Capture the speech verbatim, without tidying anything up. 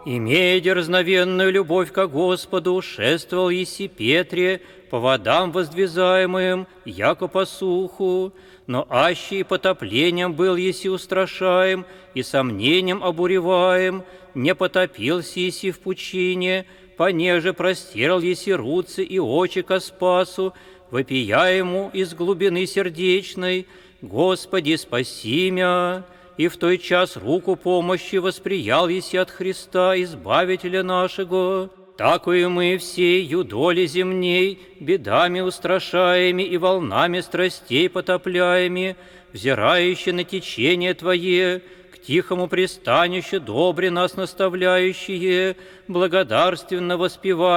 Имея дерзновенную любовь ко Господу, шествовал еси Петре по водам воздвизаемым, яко по суху, но аще и потоплением был еси устрашаем, и сомнением обуреваем, не потопился еси в пучине, понеже простирал еси руцы и очи ко спасу, вопия ему из глубины сердечной: «Господи, спаси мя!» И в той час руку помощи восприял еси от Христа, Избавителя нашего. Тако и мы всею доли земней, бедами устрашаеми и волнами страстей потопляеми, взирающие на течение Твое, к тихому пристанищу добре нас наставляющие, благодарственно воспеваем